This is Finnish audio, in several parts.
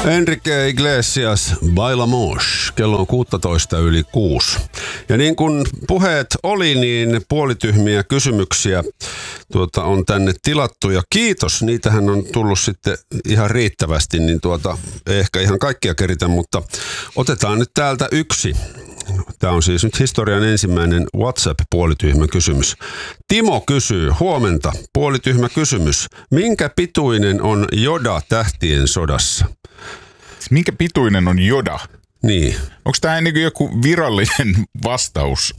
Enrique Iglesias, Bailamos. Kello on 6:16. Ja niin kuin puheet oli, niin puolityhmiä kysymyksiä on tänne tilattu. Ja kiitos, niitähän on tullut sitten ihan riittävästi, niin ei ehkä ihan kaikkia keritä, mutta otetaan nyt täältä yksi. Tämä on siis nyt historian ensimmäinen WhatsApp-puolityhmä kysymys. Timo kysyy, huomenta, puolityhmä kysymys. Minkä pituinen on Yoda Tähtien sodassa? Minkä pituinen on Yoda? Niin. Onko tämä niin joku virallinen vastaus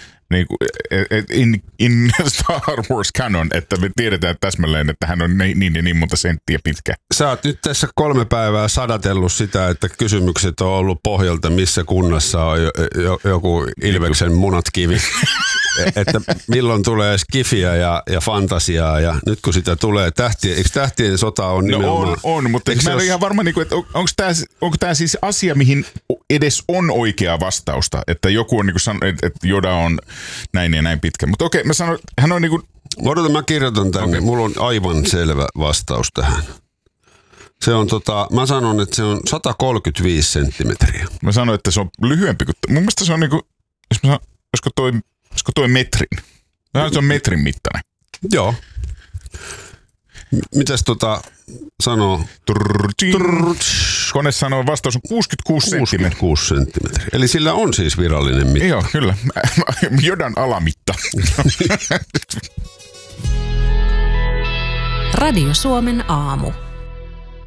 in Star Wars canon, että me tiedetään täsmälleen, että hän on niin ja niin monta senttiä pitkä? Sä oot nyt tässä 3 päivää sadatellut sitä, että kysymykset on ollut pohjalta, missä kunnassa on joku Ilveksen munatkivi. Että milloin tulee skifiä ja fantasiaa, ja nyt kun sitä tulee eikö Tähtien sota on nimenomaan? No on, mutta mä en ole ihan varma, että onko tämä siis asia, mihin edes on oikea vastausta, että joku on sanonut, että Yoda on näin ja näin pitkä. Mutta okei, mä sanon, hän on Odota, mä kirjoitan tänne. Okay. Mulla on aivan selvä vastaus tähän. Se on mä sanon, että se on 135 senttimetriä. Mä sanon, että se on lyhyempi kuin, mun mielestä se on olisiko toi metrin? Se on metrin mittainen. Joo. Mitäs sanoo? Kone sanoo, vastaus on 66 senttimetriä. 66 senttimetriä. Eli sillä on siis virallinen mitta. Joo, kyllä. Yodan alamitta. Radio Suomen aamu.